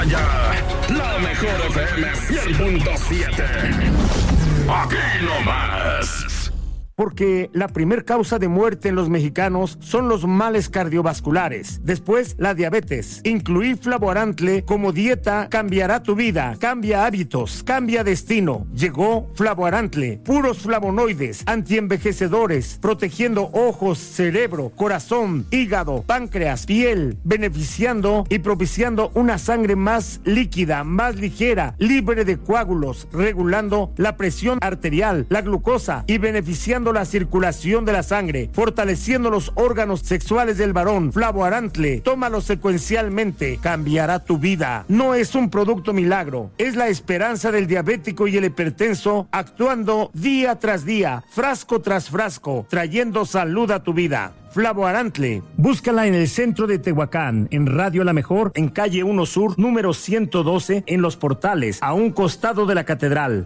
Ya, la mejor FM 100.7. Aquí nomás. Porque la primer causa de muerte en los mexicanos son los males cardiovasculares. Después, la diabetes. Incluir Flavoarantle como dieta cambiará tu vida. Cambia hábitos, cambia destino. Llegó Flavoarantle. Puros flavonoides, antienvejecedores, protegiendo ojos, cerebro, corazón, hígado, páncreas, piel, beneficiando y propiciando una sangre más líquida, más ligera, libre de coágulos, regulando la presión arterial, la glucosa y beneficiando la circulación de la sangre, fortaleciendo los órganos sexuales del varón. Flavoarantle, tómalo secuencialmente, cambiará tu vida. No es un producto milagro, es la esperanza del diabético y el hipertenso actuando día tras día, frasco tras frasco, trayendo salud a tu vida. Flavoarantle, búscala en el centro de Tehuacán, en Radio La Mejor, en calle 1 Sur, número 112, en Los Portales, a un costado de la catedral.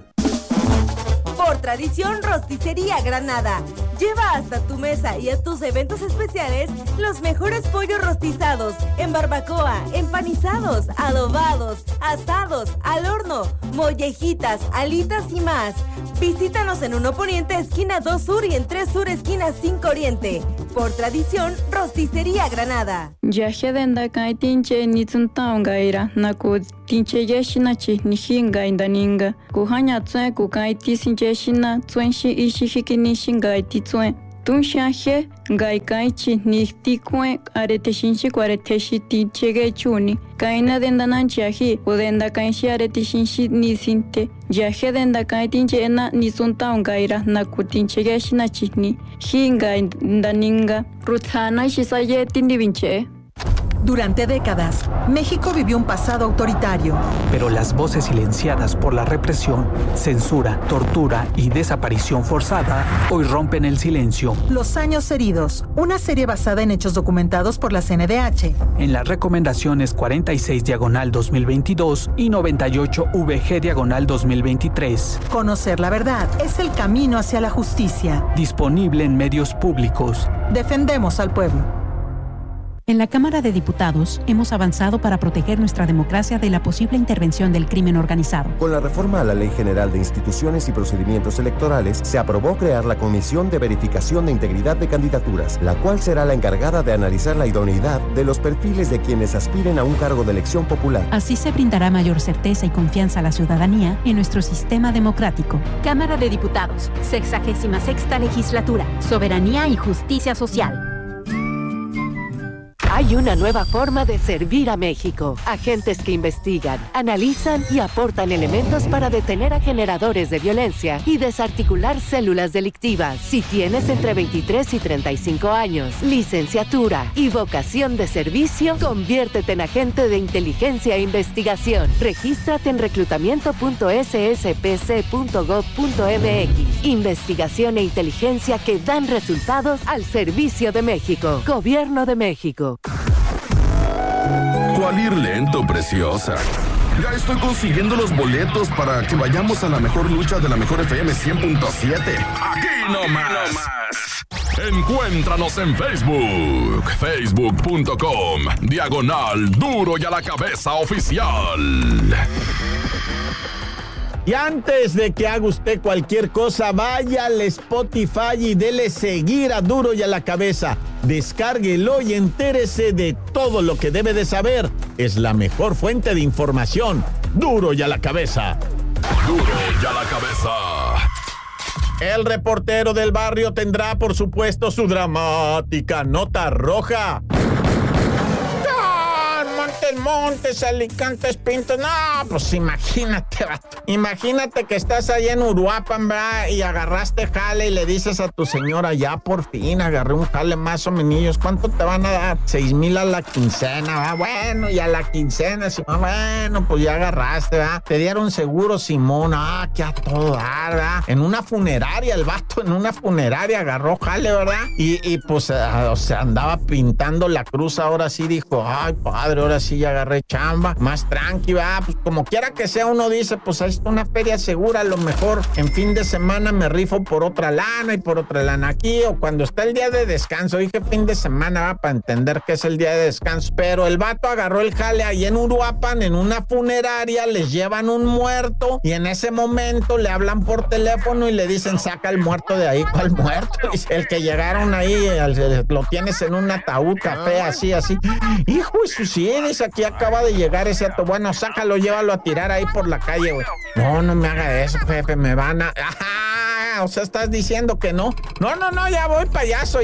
Por tradición, Rosticería Granada. Lleva hasta tu mesa y a tus eventos especiales los mejores pollos rostizados, en barbacoa, empanizados, adobados, asados, al horno, mollejitas, alitas y más. Visítanos en 1 Poniente, esquina 2 Sur y en 3 Sur, esquina 5 Oriente. Por tradición, Rosticería Granada. Yajedenda kai tinche ni tsuntaonga ira naku tinche yeshina chi nishinga indaninga kuhanya tsue ku kai tisinche shina tsuenshi ishihiki nishinga titsue tunshaje gai kai chi ni tikue arete shinshi arete shiti chege chuni kaina denda nanchiaji udenda kai shi arete shinshi ni sinte yajedenda kai tinche ena ni tsuntaonga ira naku tinche yeshina chi ni hinga indaninga rutsana shisaye tindivinche. Durante décadas, México vivió un pasado autoritario. Pero las voces silenciadas por la represión, censura, tortura y desaparición forzada hoy rompen el silencio. Los años heridos, una serie basada en hechos documentados por la CNDH. En las recomendaciones 46/2022 y 98/VG/2023. Conocer la verdad es el camino hacia la justicia. Disponible en medios públicos. Defendemos al pueblo. En la Cámara de Diputados hemos avanzado para proteger nuestra democracia de la posible intervención del crimen organizado. Con la reforma a la Ley General de Instituciones y Procedimientos Electorales, se aprobó crear la Comisión de Verificación de Integridad de Candidaturas, la cual será la encargada de analizar la idoneidad de los perfiles de quienes aspiren a un cargo de elección popular. Así se brindará mayor certeza y confianza a la ciudadanía en nuestro sistema democrático. Cámara de Diputados, 66ª Legislatura, Soberanía y Justicia Social. Hay una nueva forma de servir a México. Agentes que investigan, analizan y aportan elementos para detener a generadores de violencia y desarticular células delictivas. Si tienes entre 23 y 35 años, licenciatura y vocación de servicio, conviértete en agente de inteligencia e investigación. Regístrate en reclutamiento.sspc.gov.mx. Investigación e inteligencia que dan resultados al servicio de México. Gobierno de México. ¿Cuál ir lento, preciosa? Ya estoy consiguiendo los boletos para que vayamos a la mejor lucha de la mejor FM 100.7. Aquí nomás. Encuéntranos en Facebook, facebook.com/Duro y a la Cabeza Oficial. Y antes de que haga usted cualquier cosa, vaya al Spotify y dele seguir a Duro y a la Cabeza. Descárguelo y entérese de todo lo que debe de saber. Es la mejor fuente de información. Duro y a la Cabeza. Duro y a la Cabeza. El reportero del barrio tendrá, por supuesto, su dramática nota roja. Montes, Alicantes, Pintos. No, pues imagínate, vato. Imagínate que estás allá en Uruapan, ¿verdad? Y agarraste jale y le dices a tu señora, ya por fin agarré un jale más o menos. ¿Cuánto te van a dar? 6,000 a la quincena, ¿verdad? Bueno, y a la quincena, Simón, bueno, pues ya agarraste, ¿verdad? Te dieron seguro, Simón, que a todo dar, ¿verdad? En una funeraria, el vato en una funeraria agarró jale, ¿verdad? Y pues, o sea, andaba pintando la cruz, ahora sí dijo, ay, padre, ahora sí sí ya agarré chamba, más tranqui, va, pues como quiera que sea, uno dice, pues ahí está una feria segura, a lo mejor en fin de semana me rifo por otra lana y por otra lana aquí, o cuando está el día de descanso, dije fin de semana, va, para entender que es el día de descanso, pero el vato agarró el jale ahí en Uruapan, en una funeraria, les llevan un muerto, y en ese momento le hablan por teléfono y le dicen, saca el muerto de ahí. ¿Cuál muerto? El que llegaron ahí, lo tienes en un ataúd café, así. Hijo de su sí, dice, aquí acaba de llegar ese ataúd. Bueno, sácalo, llévalo a tirar ahí por la calle, güey. No me haga eso, Pepe, me van a... ¡Ajá! O sea, estás diciendo que no. No, ya voy payaso.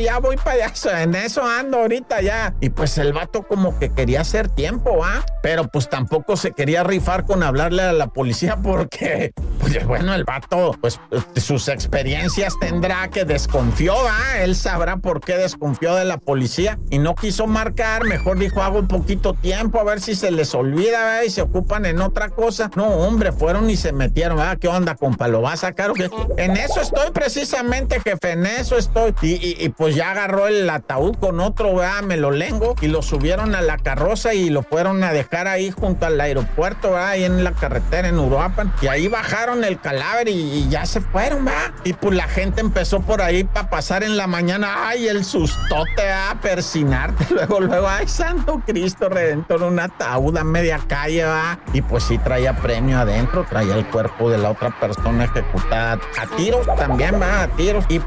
En eso ando ahorita ya. Y pues el vato como que quería hacer tiempo, ¿ah? Pero pues tampoco se quería rifar con hablarle a la policía porque, pues bueno, el vato, pues sus experiencias tendrá que desconfió, ¿ah? Él sabrá por qué desconfió de la policía y no quiso marcar. Mejor dijo, hago un poquito tiempo a ver si se les olvida, ¿verdad? Y se ocupan en otra cosa. No, hombre, fueron y se metieron, ¿verdad? ¿Qué onda, compa? ¿Lo va a sacar o qué? En eso estoy precisamente, jefe, en eso estoy. Y pues ya agarró el ataúd con otro, ¿verdad? Me lo lengo y lo subieron a la carroza y lo fueron a dejar ahí junto al aeropuerto, ¿verdad? Ahí en la carretera en Uruapan. Y ahí bajaron el cadáver y ya se fueron, ¿verdad? Y pues la gente empezó por ahí para pasar en la mañana. Ay, el sustote, a persinarte. Luego, ay, santo Cristo Redentor, un ataúd a media calle, ¿verdad? Y pues sí traía premio adentro, traía el cuerpo de la otra persona ejecutada a tiros también, ¿verdad? A tiros. Y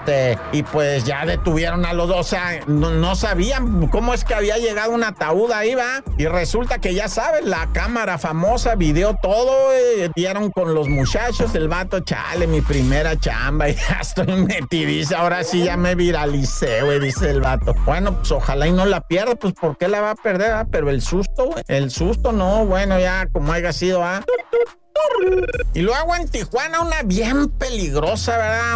pues ya detuvieron a los dos. O sea, no sabían cómo es que había llegado un ataúd ahí, ¿va? Y resulta que ya sabes, la cámara famosa videó todo, dieron con los muchachos, el vato, chale, mi primera chamba, y ya estoy metidísimo, ahora sí ya me viralicé, güey, dice el vato. Bueno, pues ojalá y no la pierda, pues ¿por qué la va a perder, va? Pero el susto, güey, no, bueno, ya como haya sido, ¿ah? Y luego en Tijuana una bien peligrosa, ¿verdad?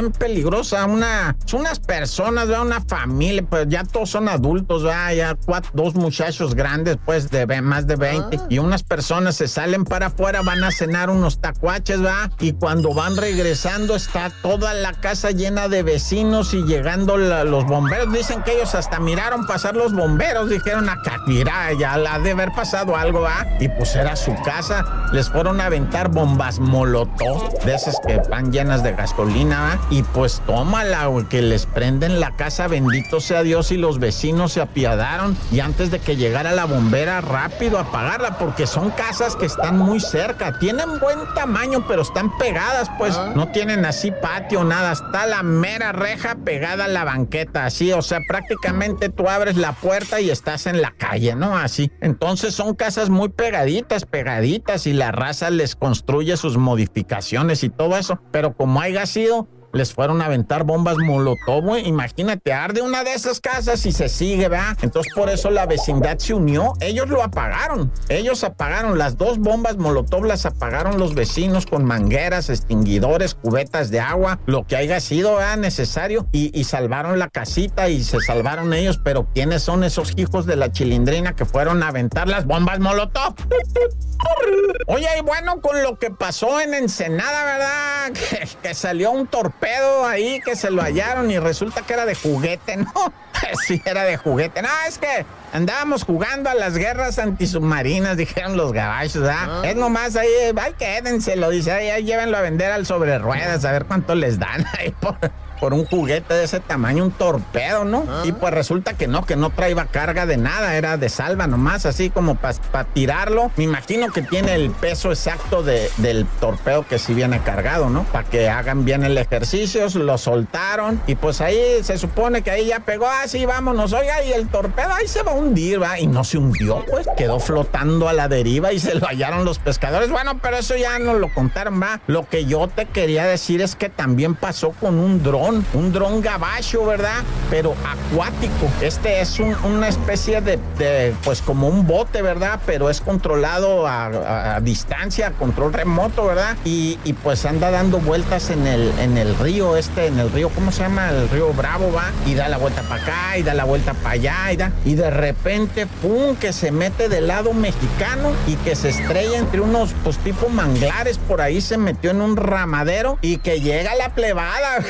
Son unas personas, ¿verdad? Una familia, pues ya todos son adultos, ¿verdad? Ya dos muchachos grandes, pues de más de 20. Y unas personas se salen para afuera, van a cenar unos tacuaches, ¿verdad? Y cuando van regresando está toda la casa llena de vecinos y llegando los bomberos. Dicen que ellos hasta miraron pasar los bomberos, dijeron acá, mira, ya la ha de haber pasado algo, ¿verdad? Y pues era su casa, les fueron a aventar bombas molotov, de esas que van llenas de gasolina, ¿va? Y pues tómala, güey, que les prenden la casa, bendito sea Dios, y los vecinos se apiadaron, y antes de que llegara la bombera, rápido a apagarla, porque son casas que están muy cerca, tienen buen tamaño, pero están pegadas, pues, no tienen así patio, nada, está la mera reja pegada a la banqueta, así, o sea, prácticamente tú abres la puerta y estás en la calle, ¿no? Así, entonces son casas muy pegaditas, y la raza les construye sus modificaciones y todo eso, pero como haya sido, les fueron a aventar bombas molotov, güey. Imagínate, arde una de esas casas y se sigue, ¿verdad? Entonces por eso la vecindad se unió. Ellos lo apagaron. Ellos apagaron las dos bombas molotov, las apagaron los vecinos con mangueras, extinguidores, cubetas de agua, lo que haya sido, ¿verdad? Necesario. Y salvaron la casita y se salvaron ellos. Pero ¿quiénes son esos hijos de la chilindrina que fueron a aventar las bombas molotov? Oye, y bueno, con lo que pasó en Ensenada, ¿verdad? Que salió un torpedo ahí, que se lo hallaron y resulta que era de juguete, ¿no? Sí, era de juguete. No, es que andábamos jugando a las guerras antisubmarinas, dijeron los gabachos, ¿ah? Es nomás ahí, ay, quédenselo, dice, ahí llévenlo a vender al sobre ruedas, a ver cuánto les dan ahí por un juguete de ese tamaño, un torpedo, ¿no? Y pues resulta que no traía carga de nada, era de salva nomás, así como para tirarlo. Me imagino que tiene el peso exacto del torpedo que sí viene cargado, ¿no? Para que hagan bien el ejercicio, lo soltaron y pues ahí se supone que ahí ya pegó, sí, vámonos, oiga, y el torpedo ahí se va a hundir, ¿va? Y no se hundió, pues, quedó flotando a la deriva y se lo hallaron los pescadores. Bueno, pero eso ya nos lo contaron, ¿va? Lo que yo te quería decir es que también pasó con un dron gabacho, ¿verdad? Pero acuático. Este es una especie de, pues como un bote, ¿verdad? Pero es controlado a distancia, a control remoto, ¿verdad? Y pues anda dando vueltas en el río ¿cómo se llama? El río Bravo, ¿va? Y da la vuelta para acá, y da la vuelta para allá, y de repente, ¡pum!, que se mete del lado mexicano y que se estrella entre unos, pues, tipo manglares, por ahí se metió en un ramadero y que llega la plebada y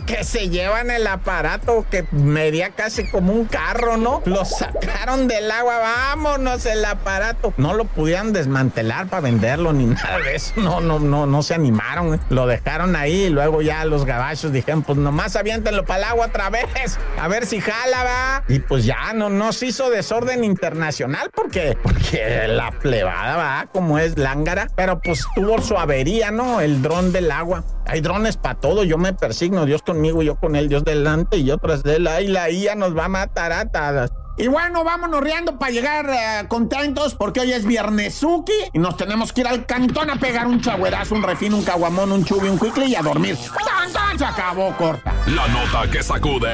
que se llevan el aparato que medía casi como un carro, ¿no? Lo sacaron del agua, vámonos el aparato. No lo pudieron desmantelar para venderlo ni nada de eso. No se animaron. Lo dejaron ahí y luego ya los gabachos dijeron, pues nomás aviéntenlo para el agua otra vez, a ver si jala, va. Y pues ya no se hizo desorden internacional porque la plebada, va, como es lángara, pero pues tuvo su avería, ¿no? El dron del agua. Hay drones para todo, yo me persigno, Dios conmigo, yo con él, Dios delante y yo tras de él. Ay, la IA nos va a matar atadas. Y bueno, vámonos riendo para llegar contentos porque hoy es viernesuki y nos tenemos que ir al cantón a pegar un chagüerazo, un refín, un caguamón, un chubi, un cuicle y a dormir. ¡Tan, tan! Se acabó, corta. La nota que sacude.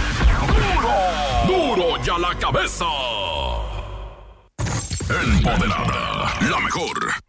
¡Duro ya la cabeza! Empoderada, la mejor.